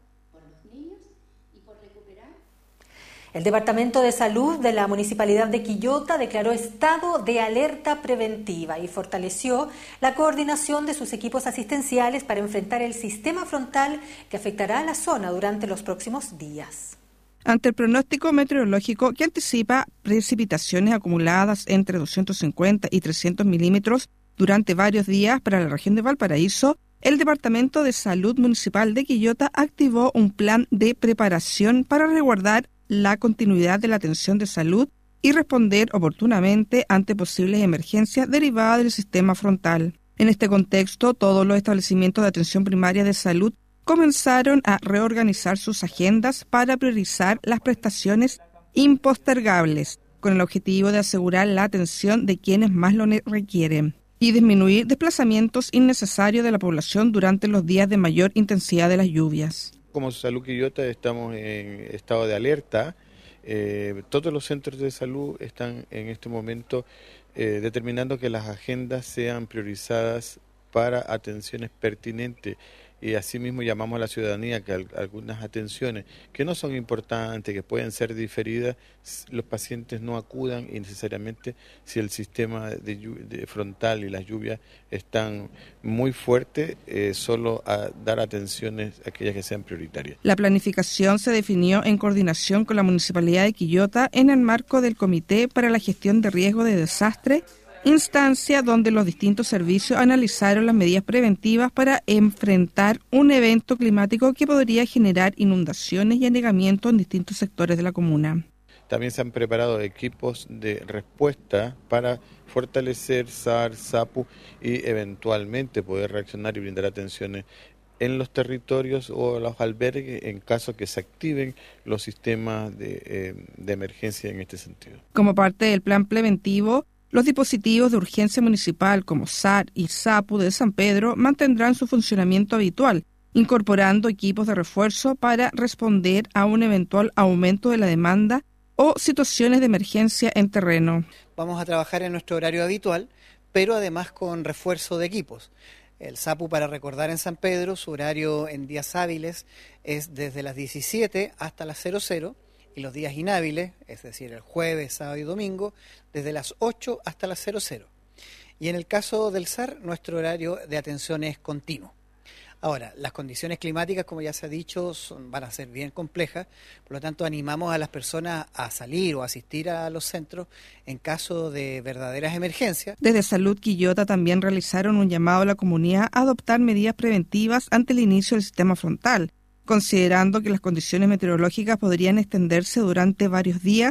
[SPEAKER 1] El Departamento de Salud de la Municipalidad de Quillota declaró estado de alerta preventiva y fortaleció la coordinación de sus equipos asistenciales para enfrentar el sistema frontal que afectará a la zona durante los próximos días.
[SPEAKER 2] Ante el pronóstico meteorológico que anticipa precipitaciones acumuladas entre doscientos cincuenta y trescientos milímetros durante varios días para la región de Valparaíso, el Departamento de Salud Municipal de Quillota activó un plan de preparación para resguardar la continuidad de la atención de salud y responder oportunamente ante posibles emergencias derivadas del sistema frontal. En este contexto, todos los establecimientos de atención primaria de salud comenzaron a reorganizar sus agendas para priorizar las prestaciones impostergables, con el objetivo de asegurar la atención de quienes más lo requieren y disminuir desplazamientos innecesarios de la población durante los días de mayor intensidad de las lluvias.
[SPEAKER 15] Como Salud Quillota estamos en estado de alerta. Eh, todos los centros de salud están en este momento eh, determinando que las agendas sean priorizadas para atenciones pertinentes, y asimismo llamamos a la ciudadanía que al, algunas atenciones que no son importantes, que pueden ser diferidas, los pacientes no acudan innecesariamente si el sistema de, de frontal y las lluvias están muy fuertes, eh, solo a dar atenciones a aquellas que sean prioritarias.
[SPEAKER 2] La planificación se definió en coordinación con la Municipalidad de Quillota en el marco del Comité para la Gestión de Riesgo de Desastre, instancia donde los distintos servicios analizaron las medidas preventivas para enfrentar un evento climático que podría generar inundaciones y anegamiento en distintos sectores de la comuna.
[SPEAKER 15] También se han preparado equipos de respuesta para fortalecer S A R, SAPU y eventualmente poder reaccionar y brindar atenciones en los territorios o los albergues en caso que se activen los sistemas de, eh, de emergencia en este sentido.
[SPEAKER 2] Como parte del plan preventivo, los dispositivos de urgencia municipal como S A R y SAPU de San Pedro mantendrán su funcionamiento habitual, incorporando equipos de refuerzo para responder a un eventual aumento de la demanda o situaciones de emergencia en terreno.
[SPEAKER 25] Vamos a trabajar en nuestro horario habitual, pero además con refuerzo de equipos. El SAPU, para recordar, en San Pedro, su horario en días hábiles es desde las diecisiete hasta las cero cero, y los días inhábiles, es decir, el jueves, sábado y domingo, desde las ocho hasta las cero cero. Y en el caso del S A R, nuestro horario de atención es continuo. Ahora, las condiciones climáticas, como ya se ha dicho, son, van a ser bien complejas, por lo tanto animamos a las personas a salir o asistir a los centros en caso de verdaderas emergencias.
[SPEAKER 2] Desde Salud Quillota también realizaron un llamado a la comunidad a adoptar medidas preventivas ante el inicio del sistema frontal, considerando que las condiciones meteorológicas podrían extenderse durante varios días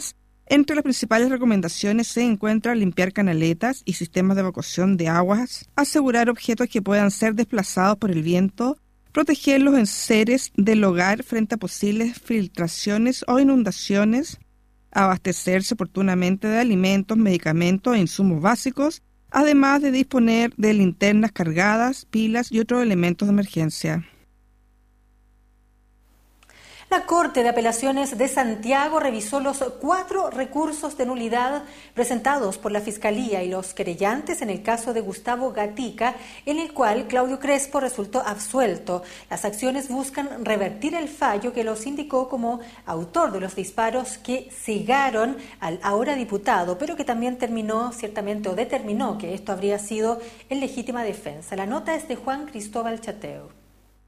[SPEAKER 2] Entre las principales recomendaciones se encuentra limpiar canaletas y sistemas de evacuación de aguas, asegurar objetos que puedan ser desplazados por el viento, proteger los enseres del hogar frente a posibles filtraciones o inundaciones, abastecerse oportunamente de alimentos, medicamentos e insumos básicos, además de disponer de linternas cargadas, pilas y otros elementos de emergencia.
[SPEAKER 1] La Corte de Apelaciones de Santiago revisó los cuatro recursos de nulidad presentados por la Fiscalía y los querellantes en el caso de Gustavo Gatica, en el cual Claudio Crespo resultó absuelto. Las acciones buscan revertir el fallo que los indicó como autor de los disparos que cegaron al ahora diputado, pero que también terminó ciertamente o determinó que esto habría sido en legítima defensa. La nota es de Juan Cristóbal Chateo.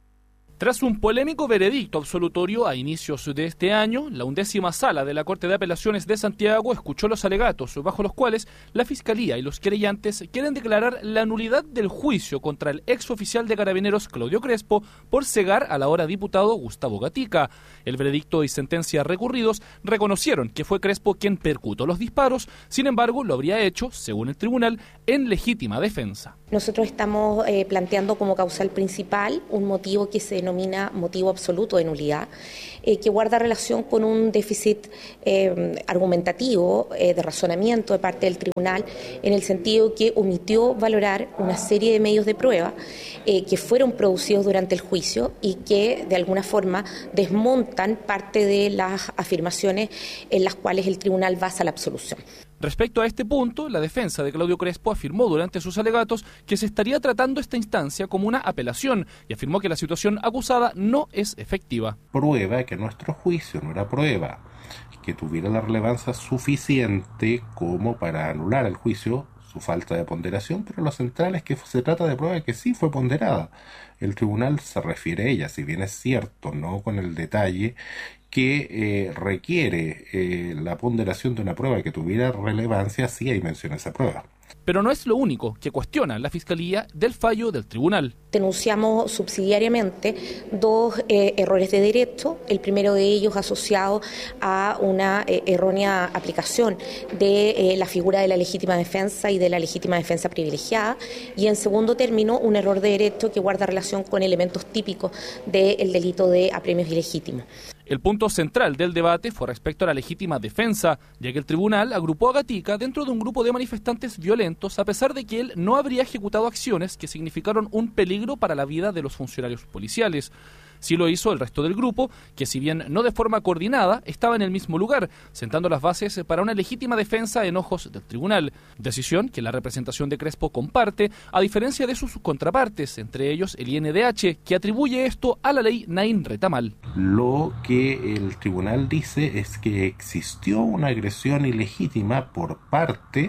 [SPEAKER 14] Tras un polémico veredicto absolutorio a inicios de este año, la undécima sala de la Corte de Apelaciones de Santiago escuchó los alegatos bajo los cuales la Fiscalía y los querellantes quieren declarar la nulidad del juicio contra el exoficial de Carabineros Claudio Crespo por cegar al ahora diputado Gustavo Gatica. El veredicto y sentencia recurridos reconocieron que fue Crespo quien percutó los disparos, sin embargo lo habría hecho, según el tribunal, en legítima defensa.
[SPEAKER 17] Nosotros estamos eh, planteando como causal principal un motivo que se denomina motivo absoluto de nulidad, eh, que guarda relación con un déficit eh, argumentativo eh, de razonamiento de parte del tribunal, en el sentido que omitió valorar una serie de medios de prueba eh, que fueron producidos durante el juicio y que de alguna forma desmontan parte de las afirmaciones en las cuales el tribunal basa la absolución.
[SPEAKER 14] Respecto a este punto, la defensa de Claudio Crespo afirmó durante sus alegatos que se estaría tratando esta instancia como una apelación y afirmó que la situación acusada no es efectiva.
[SPEAKER 18] Prueba que nuestro juicio no era prueba, que tuviera la relevancia suficiente como para anular el juicio, su falta de ponderación, pero lo central es que se trata de prueba que sí fue ponderada. El tribunal se refiere a ella, si bien es cierto, no con el detalle, que eh, requiere eh, la ponderación de una prueba que tuviera relevancia, sí hay mención a esa prueba.
[SPEAKER 14] Pero no es lo único que cuestiona la Fiscalía del fallo del tribunal.
[SPEAKER 17] Denunciamos subsidiariamente dos eh, errores de derecho, el primero de ellos asociado a una eh, errónea aplicación de eh, la figura de la legítima defensa y de la legítima defensa privilegiada, y en segundo término un error de derecho que guarda relación con elementos típicos del delito de apremios ilegítimos.
[SPEAKER 14] El punto central del debate fue respecto a la legítima defensa, ya que el tribunal agrupó a Gatica dentro de un grupo de manifestantes violentos a pesar de que él no habría ejecutado acciones que significaron un peligro para la vida de los funcionarios policiales. Sí lo hizo el resto del grupo, que si bien no de forma coordinada, estaba en el mismo lugar, sentando las bases para una legítima defensa en ojos del tribunal. Decisión que la representación de Crespo comparte, a diferencia de sus contrapartes, entre ellos el I N D H, que atribuye esto a la ley Nain Retamal.
[SPEAKER 18] Lo que el tribunal dice es que existió una agresión ilegítima por parte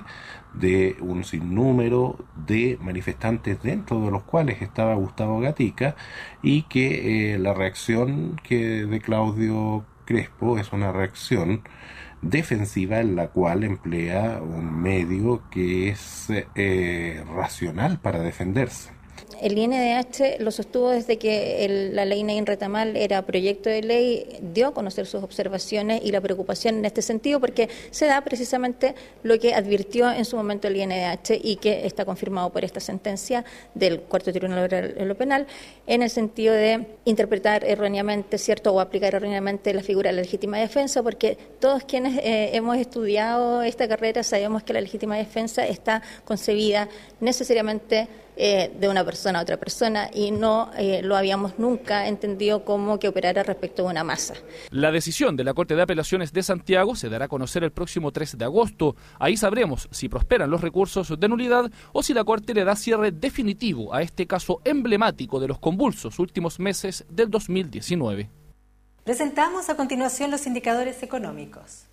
[SPEAKER 18] de un sinnúmero de manifestantes dentro de los cuales estaba Gustavo Gatica y que eh, la reacción que de Claudio Crespo es una reacción defensiva en la cual emplea un medio que es eh, racional para defenderse.
[SPEAKER 17] El I N D H lo sostuvo desde que el, la ley Nain Retamal era proyecto de ley, dio a conocer sus observaciones y la preocupación en este sentido, porque se da precisamente lo que advirtió en su momento el I N D H y que está confirmado por esta sentencia del Cuarto Tribunal de lo Penal, en el sentido de interpretar erróneamente, cierto, o aplicar erróneamente la figura de la legítima defensa, porque todos quienes eh, hemos estudiado esta carrera sabemos que la legítima defensa está concebida necesariamente Eh, de una persona a otra persona y no eh, lo habíamos nunca entendido como que operara respecto de una masa.
[SPEAKER 14] La decisión de la Corte de Apelaciones de Santiago se dará a conocer el próximo tres de agosto. Ahí sabremos si prosperan los recursos de nulidad o si la Corte le da cierre definitivo a este caso emblemático de los convulsos últimos meses del dos mil diecinueve.
[SPEAKER 1] Presentamos a continuación los indicadores económicos.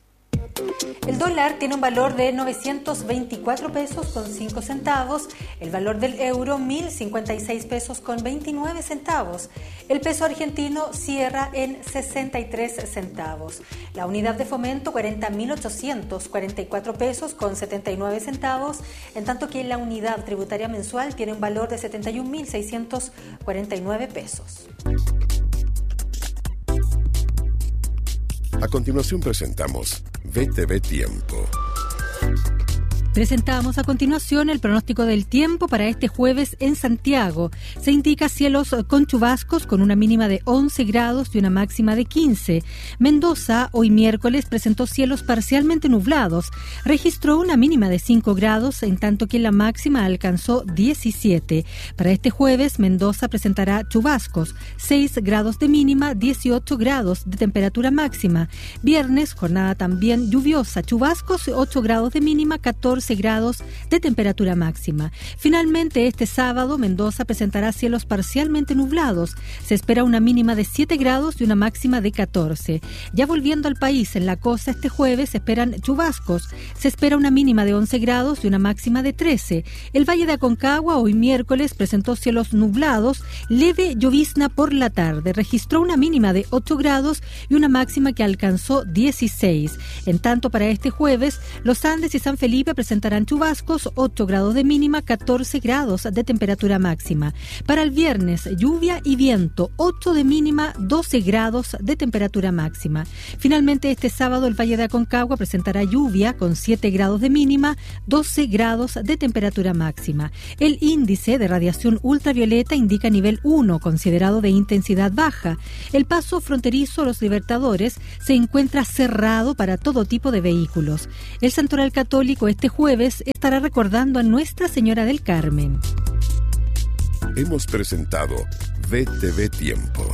[SPEAKER 1] El dólar tiene un valor de novecientos veinticuatro pesos con cinco centavos, el valor del euro mil cincuenta y seis pesos con veintinueve centavos, el peso argentino cierra en sesenta y tres centavos, la unidad de fomento cuarenta mil ochocientos cuarenta y cuatro pesos con setenta y nueve centavos, en tanto que la unidad tributaria mensual tiene un valor de setenta y un mil seiscientos cuarenta y nueve pesos.
[SPEAKER 3] A continuación presentamos V T V Tiempo.
[SPEAKER 1] Presentamos a continuación el pronóstico del tiempo para este jueves en Santiago. Se indica cielos con chubascos con una mínima de once grados y una máxima de quince. Mendoza, hoy miércoles, presentó cielos parcialmente nublados. Registró una mínima de cinco grados, en tanto que la máxima alcanzó diecisiete. Para este jueves, Mendoza presentará chubascos, seis grados de mínima, dieciocho grados de temperatura máxima. Viernes, jornada también lluviosa, chubascos, ocho grados de mínima, catorce grados de temperatura máxima. Finalmente, este sábado, Mendoza presentará cielos parcialmente nublados. Se espera una mínima de siete grados y una máxima de catorce. Ya volviendo al país, en la costa este jueves se esperan chubascos. Se espera una mínima de once grados y una máxima de trece. El Valle de Aconcagua, hoy miércoles, presentó cielos nublados, leve llovizna por la tarde. Registró una mínima de ocho grados y una máxima que alcanzó dieciséis. En tanto, para este jueves, los Andes y San Felipe presentarán presentarán chubascos, ocho grados de mínima, catorce grados de temperatura máxima. Para el viernes, lluvia y viento, ocho de mínima, doce grados de temperatura máxima. Finalmente, este sábado, el Valle de Aconcagua presentará lluvia con siete grados de mínima, doce grados de temperatura máxima. El índice de radiación ultravioleta indica nivel uno, considerado de intensidad baja. El paso fronterizo Los Libertadores se encuentra cerrado para todo tipo de vehículos. El Santoral Católico este jueves estará recordando a Nuestra Señora del Carmen.
[SPEAKER 3] Hemos presentado V T V Tiempo.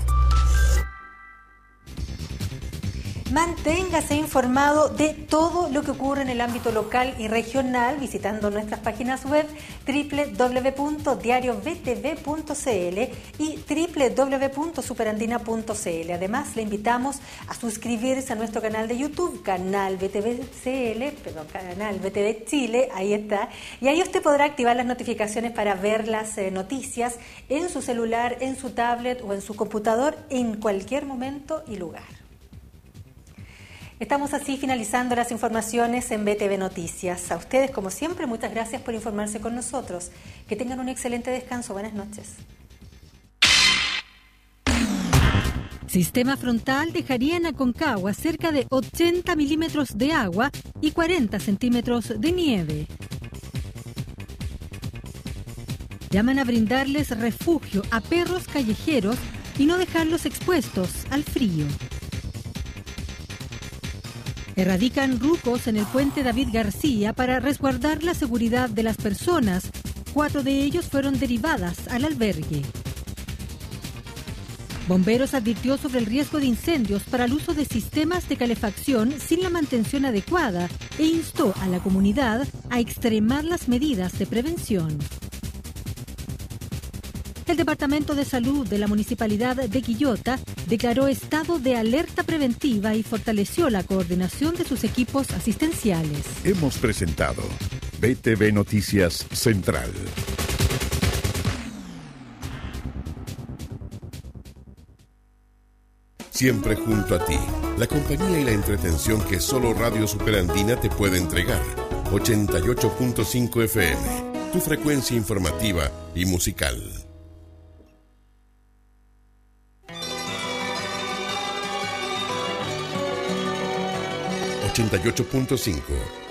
[SPEAKER 1] Manténgase informado de todo lo que ocurre en el ámbito local y regional visitando nuestras páginas web doble u doble u doble u punto diario v t v punto c l y doble u doble u doble u punto superandina punto c l. Además, le invitamos a suscribirse a nuestro canal de YouTube, canal V T V C L, perdón, canal V T V Chile, ahí está. Y ahí usted podrá activar las notificaciones para ver las eh, noticias en su celular, en su tablet o en su computador en cualquier momento y lugar. Estamos así finalizando las informaciones en V T V Noticias. A ustedes, como siempre, muchas gracias por informarse con nosotros. Que tengan un excelente descanso. Buenas noches. Sistema frontal dejaría en Aconcagua cerca de ochenta milímetros de agua y cuarenta centímetros de nieve. Llaman a brindarles refugio a perros callejeros y no dejarlos expuestos al frío. Erradican rucos en el puente David García para resguardar la seguridad de las personas. Cuatro de ellos fueron derivadas al albergue. Bomberos advirtió sobre el riesgo de incendios para el uso de sistemas de calefacción sin la mantención adecuada e instó a la comunidad a extremar las medidas de prevención. El Departamento de Salud de la Municipalidad de Quillota declaró estado de alerta preventiva y fortaleció la coordinación de sus equipos asistenciales.
[SPEAKER 3] Hemos presentado V T V Noticias Central. Siempre junto a ti, la compañía y la entretención que solo Radio Superandina te puede entregar. ochenta y ocho punto cinco F M, tu frecuencia informativa y musical. ochenta y ocho punto cinco